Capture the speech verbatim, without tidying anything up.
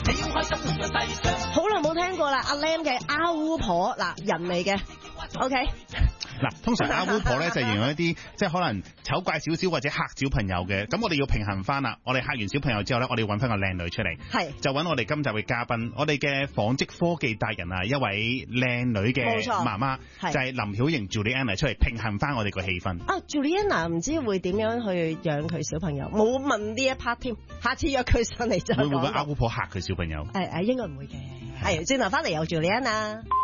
好耐冇聽過啦，阿 Lam 嘅阿巫婆嗱人嚟嘅 ，OK。 嗱，通常阿巫婆咧就形容一啲即係可能醜怪少少或者嚇小朋友嘅，咁我哋要平衡翻啦。我哋嚇完小朋友之後咧，我哋揾翻個靚女出嚟，係就揾我哋今集嘅嘉賓，我哋嘅紡織科技達人啊，一位靚女嘅媽媽，就係林曉瑩 Juliana 出嚟平衡翻我哋個氣氛。啊 Juliana 唔知會點樣去養佢小朋友，冇問呢一 part 添，下次約佢上嚟再講。會唔會阿巫婆嚇佢小朋友？誒誒，應該唔會嘅。係，轉頭翻嚟有 Juliana。